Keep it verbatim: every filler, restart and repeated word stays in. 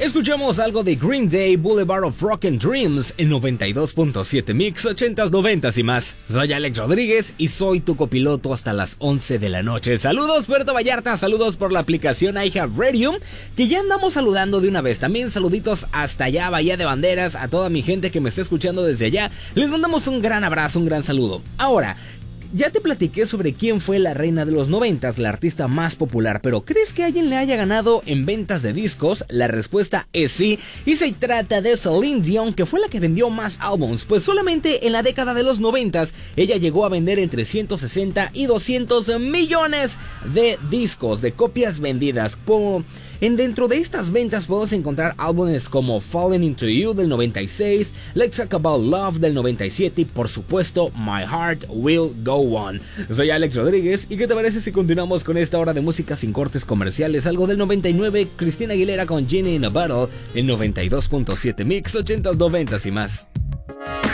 Escuchamos algo de Green Day, Boulevard of Broken Dreams, en noventa y dos punto siete Mix, ochentas, noventas y más. Soy Alex Rodríguez y soy tu copiloto hasta las once de la noche. Saludos Puerto Vallarta, saludos por la aplicación iHeartRadio, que ya andamos saludando de una vez. También saluditos hasta allá, Bahía de Banderas, a toda mi gente que me está escuchando desde allá. Les mandamos un gran abrazo, un gran saludo. Ahora, ya te platiqué sobre quién fue la reina de los noventas, la artista más popular, pero ¿crees que alguien le haya ganado en ventas de discos? La respuesta es sí, y se trata de Celine Dion, que fue la que vendió más álbums, pues solamente en la década de los noventas ella llegó a vender entre ciento sesenta y doscientos millones de discos, de copias vendidas. Por... En dentro de estas ventas podemos encontrar álbumes como Falling Into You del noventa y seis, Let's Talk About Love del noventa y siete y por supuesto My Heart Will Go On. Soy Alex Rodríguez y ¿qué te parece si continuamos con esta hora de música sin cortes comerciales? Algo del noventa y nueve, Christina Aguilera con Genie in a Bottle, en noventa y dos punto siete Mix, ochentas, noventas y más.